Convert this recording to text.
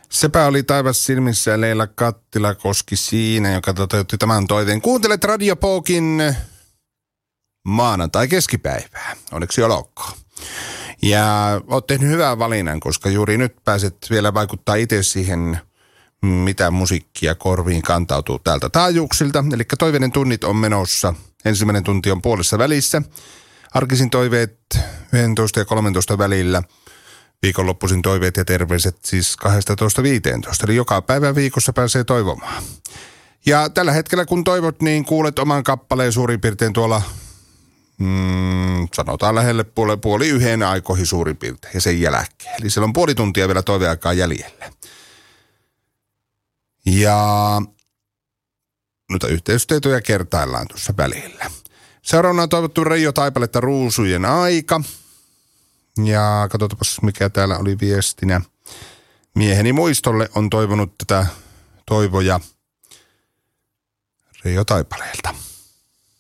Sepä oli taivas silmissä ja Leila Kattilakoski siinä, joka toteutti tämän toiveen. Kuuntelet Radio Pokin maanantai-keskipäivää. Onneksi olkoon. Ja oot tehnyt hyvän valinnan, koska juuri nyt pääset vielä vaikuttaa itse siihen, mitä musiikkia korviin kantautuu täältä taajuuksilta. Eli toiveiden tunnit on menossa. Ensimmäinen tunti on puolessa välissä. Arkisin toiveet 11 ja 13 välillä. Viikonloppuisin toiveet ja terveiset siis 12-15. Eli joka päivä viikossa pääsee toivomaan. Ja tällä hetkellä kun toivot, niin kuulet oman kappaleen suurin piirtein tuolla, sanotaan lähelle puoli yhden aikoihin suurin piirtein ja sen jälkeen. Eli siellä on puoli tuntia vielä toiveaikaa jäljellä. Ja noita yhteystietoja kertaillaan tuossa välillä. Seuraavana on toivottu Reijo Taipaletta Ruusujen aika. Ja katsotaanpas mikä täällä oli viestinä. Mieheni muistolle on toivonut tätä toivoja Reijo Taipaleelta.